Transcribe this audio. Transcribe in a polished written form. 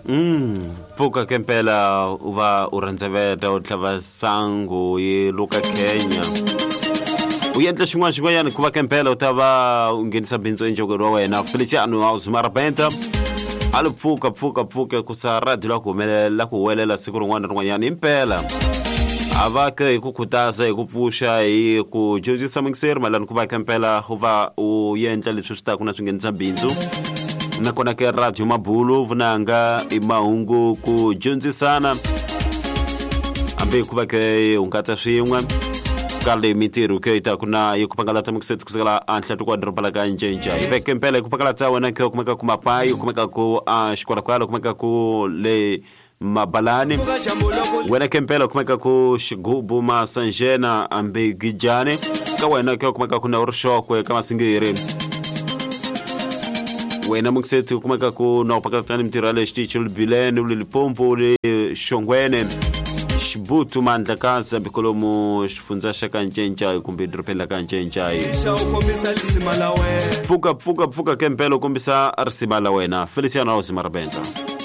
Pfuka kempela uva urandzaveta u tlhava sangu yi luka Kenya u endla xin'wana ku va kempela u ta va u nghenisa bindzu enjokweni wa wena. Feliciano House Marabenta ali pfuka ku sa radio la ku humelela siku rin'wana na rin'wanyana impela a va ke hi ku khutaza hi ku pfuxa hi ku dyondzisa mingiseri malani ku va kempela u va u endla leswi swi ta ku na swi nghenisa bindzu nakona ke radio Mabulu vunanga i mahungu ku dyondzisana hambi ku va ke u katsa swin'we ka le mintirho ke ita kuna yi ku pangalata mingiseri kusukela anhla ku doroba la ka Njenja hi veke mpela ku pangalata wena ke kumeka ku mapai kumeka ku xikwalakwala kumeka ku le Mabalani wena kempela kumeka ku Xigubu Masanjena ambe Gijane ka wena ke kumeka ku na urshokwe ka Masingiri wena mungiseti kumeka ku na pakatani mtira le Xitichul Bilene ule Lipompo le Shongwene Xibutu Mandlakaza bikolomo xifunza xa ka Njenja kumbe dropela ka Njenja pfuka kempela kumbisa risima la wena. Feliciano House Marabenta.